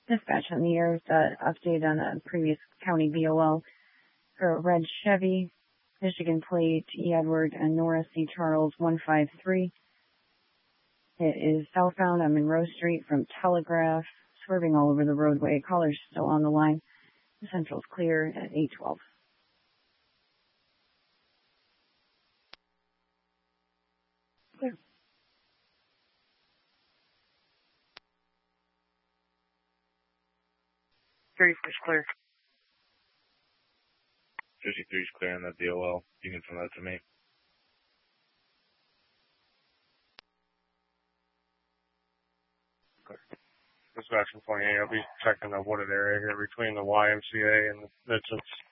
Dispatch on the air, update on a previous county BOL for a red Chevy, Michigan plate, E. Edward and Nora C. Charles 153. It is southbound on Monroe Street from Telegraph, swerving all over the roadway. Caller's still on the line. The Central's clear at 812. Clear. Three is clear. 53 is clear on that DOL. You can send that to me. Dispatch from 28. I'll be checking the wooded area here between the YMCA and the